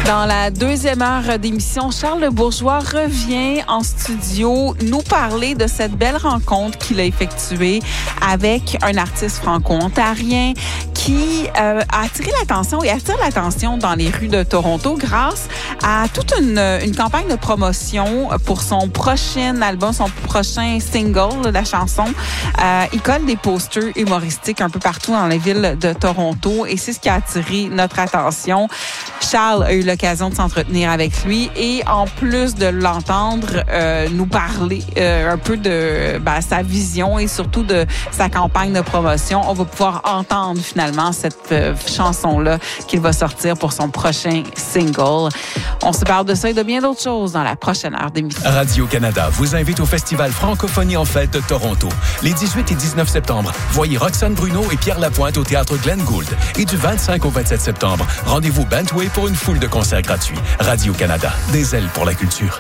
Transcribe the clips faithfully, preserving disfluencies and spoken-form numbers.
Dans la deuxième heure d'émission, Charles Bourgeois revient en studio nous parler de cette belle rencontre qu'il a effectuée avec un artiste franco-ontarien qui euh, a attiré l'attention et attire l'attention dans les rues de Toronto grâce à toute une, une campagne de promotion pour son prochain album, son prochain single, la chanson. Euh, il colle des posters humoristiques un peu partout dans les villes de Toronto et c'est ce qui a attiré notre attention. Charles a eu l'occasion de s'entretenir avec lui et en plus de l'entendre euh, nous parler euh, un peu de ben, sa vision et surtout de sa campagne de promotion, on va pouvoir entendre finalement cette euh, chanson-là qu'il va sortir pour son prochain single. On se parle de ça et de bien d'autres choses dans la prochaine heure d'émission. Radio-Canada vous invite au Festival Francophonie en fête de Toronto. Les dix-huit et dix-neuf septembre, voyez Roxane Bruno et Pierre Lapointe au Théâtre Glenn Gould. Et du vingt-cinq au vingt-sept septembre, rendez-vous Bentway pour une foule de concerts gratuits. Radio-Canada, des ailes pour la culture.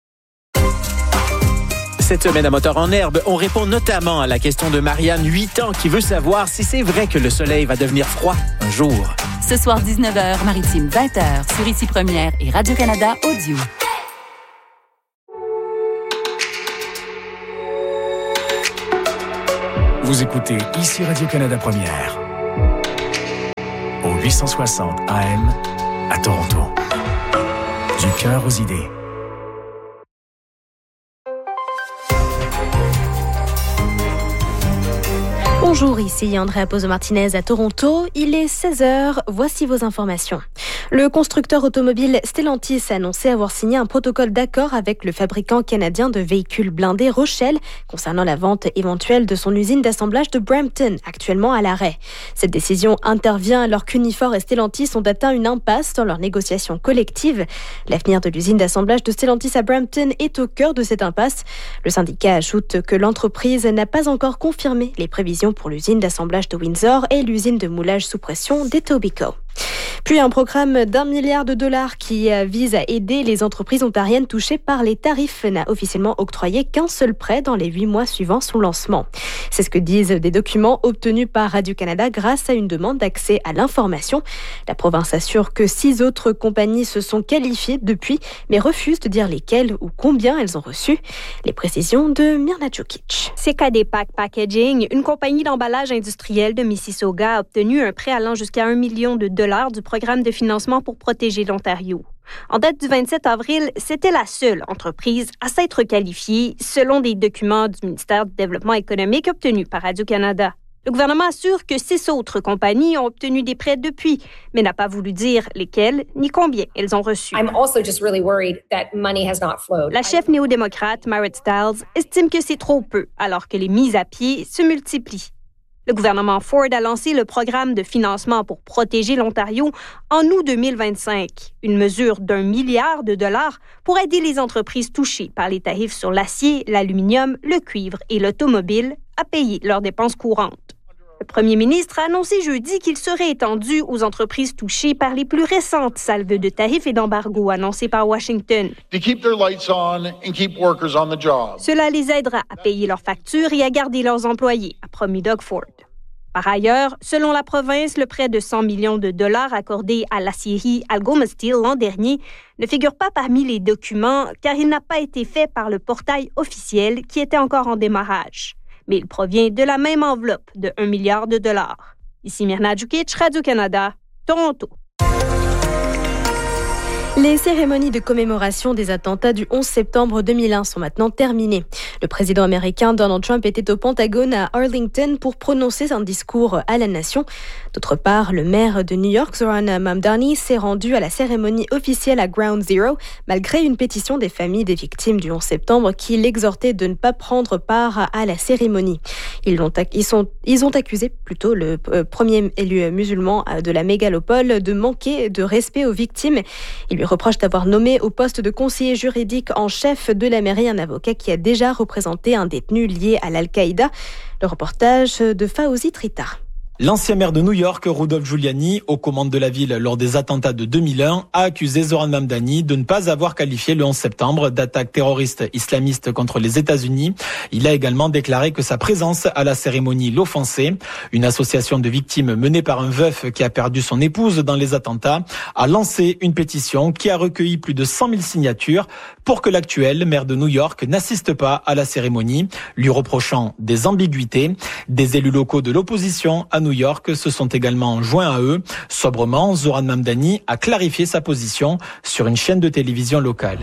Cette semaine à Moteur en herbe, on répond notamment à la question de Marianne, huit ans, qui veut savoir si c'est vrai que le soleil va devenir froid un jour. Ce soir, dix-neuf heures, Maritime, vingt heures, sur Ici Première et Radio-Canada Audio. Vous écoutez Ici Radio-Canada Première. Au huit cent soixante A M à Toronto. Du cœur aux idées. Bonjour, ici Andrea Pozo-Martinez à Toronto. Il est seize heures, voici vos informations. Le constructeur automobile Stellantis a annoncé avoir signé un protocole d'accord avec le fabricant canadien de véhicules blindés Rochelle concernant la vente éventuelle de son usine d'assemblage de Brampton, actuellement à l'arrêt. Cette décision intervient alors qu'Unifor et Stellantis ont atteint une impasse dans leurs négociations collectives. L'avenir de l'usine d'assemblage de Stellantis à Brampton est au cœur de cette impasse. Le syndicat ajoute que l'entreprise n'a pas encore confirmé les prévisions pour l'usine d'assemblage de Windsor et l'usine de moulage sous pression d'Etobicoke. Puis un programme d'un milliard de dollars qui vise à aider les entreprises ontariennes touchées par les tarifs n'a officiellement octroyé qu'un seul prêt dans les huit mois suivant son lancement. C'est ce que disent des documents obtenus par Radio-Canada grâce à une demande d'accès à l'information. La province assure que six autres compagnies se sont qualifiées depuis, mais refusent de dire lesquelles ou combien elles ont reçu. Les précisions de Mirna Djukic. C K D Pack Packaging, une compagnie d'emballage industriel de Mississauga, a obtenu un prêt allant jusqu'à un million de dollars du programme de financement pour protéger l'Ontario. En date du vingt-sept avril, c'était la seule entreprise à s'être qualifiée selon des documents du ministère du Développement économique obtenus par Radio-Canada. Le gouvernement assure que six autres compagnies ont obtenu des prêts depuis, mais n'a pas voulu dire lesquelles ni combien elles ont reçu. I'm also just really worried that money has not flowed. La chef néo-démocrate, Marit Stiles, estime que c'est trop peu, alors que les mises à pied se multiplient. Le gouvernement Ford a lancé le programme de financement pour protéger l'Ontario en août deux mille vingt-cinq, une mesure d'un milliard de dollars pour aider les entreprises touchées par les tarifs sur l'acier, l'aluminium, le cuivre et l'automobile à payer leurs dépenses courantes. Le premier ministre a annoncé jeudi qu'il serait étendu aux entreprises touchées par les plus récentes salves de tarifs et d'embargo annoncées par Washington. To keep their lights on and keep workers on the job. Cela les aidera à payer leurs factures et à garder leurs employés, a promis Doug Ford. Par ailleurs, selon la province, le prêt de cent millions de dollars accordé à l'acierie Algoma Steel l'an dernier ne figure pas parmi les documents car il n'a pas été fait par le portail officiel qui était encore en démarrage. Mais il provient de la même enveloppe de un milliard de dollars. Ici Mirna Djukic, Radio-Canada, Toronto. Les cérémonies de commémoration des attentats du onze septembre deux mille un sont maintenant terminées. Le président américain Donald Trump était au Pentagone à Arlington pour prononcer un discours à la nation. D'autre part, le maire de New York, Zoran Mamdani, s'est rendu à la cérémonie officielle à Ground Zero, malgré une pétition des familles des victimes du onze septembre qui l'exhortait de ne pas prendre part à la cérémonie. Ils, l'ont, ils, sont, ils ont accusé plutôt le premier élu musulman de la mégalopole de manquer de respect aux victimes. Il lui reproche d'avoir nommé au poste de conseiller juridique en chef de la mairie un avocat qui a déjà représenté un détenu lié à l'Al-Qaïda. Le reportage de Fawzi Trita. L'ancien maire de New York, Rudolph Giuliani, aux commandes de la ville lors des attentats de deux mille un, a accusé Zoran Mamdani de ne pas avoir qualifié le onze septembre d'attaque terroriste islamiste contre les États-Unis. Il a également déclaré que sa présence à la cérémonie l'offensait. Une association de victimes menée par un veuf qui a perdu son épouse dans les attentats a lancé une pétition qui a recueilli plus de cent mille signatures pour que l'actuel maire de New York n'assiste pas à la cérémonie, lui reprochant des ambiguïtés. Des élus locaux de l'opposition à New York se sont également joints à eux. Sobrement, Zoran Mamdani a clarifié sa position sur une chaîne de télévision locale.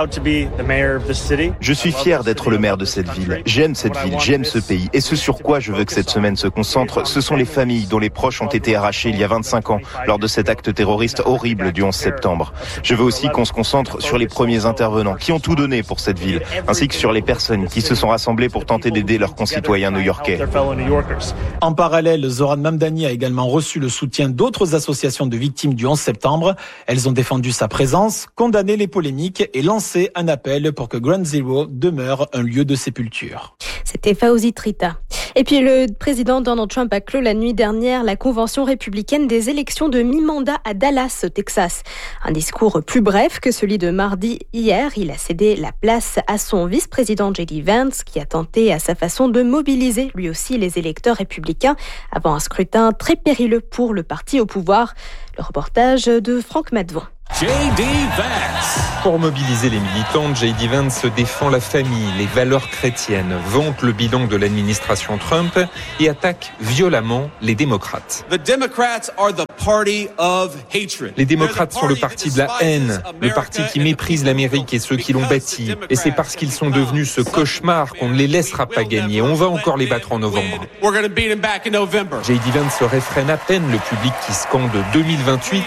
Je suis fier d'être le maire de cette ville. J'aime cette ville, j'aime ce pays. Et ce sur quoi je veux que cette semaine se concentre, ce sont les familles dont les proches ont été arrachés il y a vingt-cinq ans lors de cet acte terroriste horrible du onze septembre. Je veux aussi qu'on se concentre sur les premiers intervenants qui ont tout donné pour cette ville, ainsi que sur les personnes qui se sont rassemblées pour tenter d'aider leurs concitoyens new-yorkais. En parallèle, Zoran Mamdani a également reçu le soutien d'autres associations de victimes du onze septembre. Elles ont défendu sa présence, condamné les polémiques et lancé un appel pour que Ground Zero demeure un lieu de sépulture. C'était Fawzi Trita. Et puis le président Donald Trump a clos la nuit dernière la convention républicaine des élections de mi-mandat à Dallas, au Texas. Un discours plus bref que celui de mardi hier. Il a cédé la place à son vice-président J D Vance, qui a tenté à sa façon de mobiliser lui aussi les électeurs républicains avant un scrutin très périlleux pour le parti au pouvoir. Le reportage de Franck Madvon. J D Vance. Pour mobiliser les militants, J D Vance défend la famille, les valeurs chrétiennes, vante le bilan de l'administration Trump et attaque violemment les démocrates. The Democrats are the party of hatred. Les démocrates sont le parti de la haine, le parti qui méprise l'Amérique et ceux qui l'ont bâti. Et c'est parce qu'ils sont devenus ce cauchemar qu'on ne les laissera pas gagner. On va encore les battre en novembre. J D Vance réfrène à peine le public qui scande deux mille vingt-huit.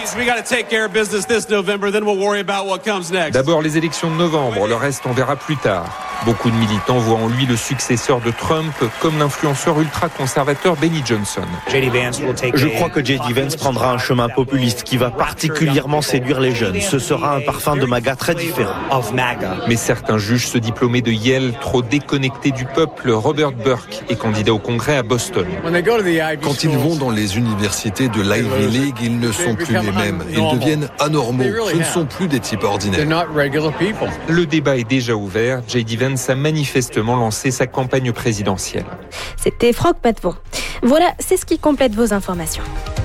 D'abord les élections de novembre, le reste on verra plus tard. Beaucoup de militants voient en lui le successeur de Trump, comme l'influenceur ultra-conservateur Benny Johnson. Je crois que J D Vance prendra un chemin populiste qui va particulièrement séduire les jeunes. Ce sera un parfum de MAGA très différent. Mais certains jugent ce diplômé de Yale trop déconnecté du peuple. Robert Burke est candidat au Congrès à Boston. Quand ils vont dans les universités de l'Ivy League, ils ne sont plus les mêmes. Ils deviennent anormaux. Ce ne sont plus des types ordinaires. Le débat est déjà ouvert. J D Vance a manifestement lancé sa campagne présidentielle. C'était Franck Madvon. Voilà, c'est ce qui complète vos informations.